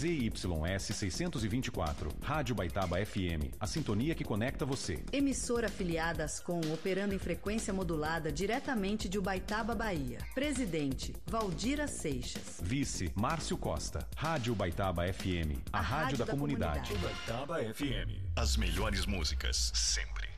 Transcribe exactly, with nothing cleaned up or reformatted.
Z Y S seiscentos e vinte e quatro, Rádio Baitaba F M, a sintonia que conecta você. Emissora afiliada ASCOM, operando em frequência modulada diretamente de Ubaitaba, Bahia. Presidente, Valdira Seixas. Vice, Márcio Costa. Rádio Baitaba F M, a, a rádio, rádio da, da comunidade. comunidade. Baitaba F M. As melhores músicas, sempre.